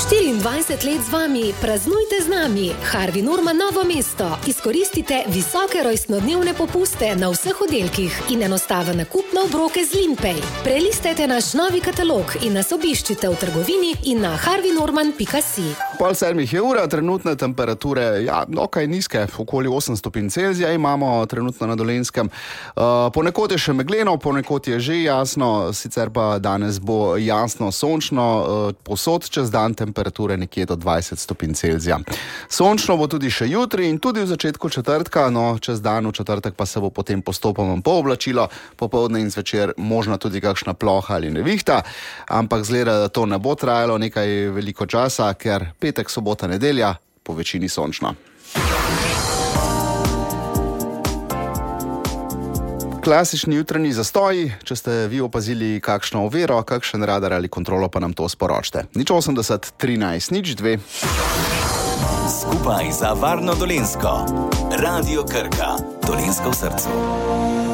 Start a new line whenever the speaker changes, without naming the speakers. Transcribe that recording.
24 let z vami, praznujte z nami. Harvey Norman Novo mesto. Izkoristite visoke rojstnodnevne popuste na vseh oddelkih in enostaven nakup na obroke z Limpay. Prelistajte naš novi katalog in nas obiščite v trgovini in na harveynorman.si.
6:30 je ura, trenutne temperature, dokaj nizke, okoli 8 stopinj Celzija imamo trenutno na Dolenjskem. Ponekod je še megleno, ponekod je že jasno, sicer pa danes bo jasno, sončno, posod čez dan temperature nekje do 20 stopinj Celzija. Sončno bo tudi še jutri in tudi v začetku četrtka, čez dan v četrtek pa se bo potem postopoma pooblačilo, popoldne in zvečer možna tudi kakšna ploha ali nevihta, ampak zgleda, da to ne bo trajalo nekaj veliko časa, ker petek, sobota, nedelja po večini sončno. Klasični jutranji zastoji, če ste vi opazili kakšno oviro, kakšen radar ali kontrolo, pa nam to sporočite. 080 13 02.
Skupaj za varno Dolenjsko. Radio Krka. Dolenjsko v srcu.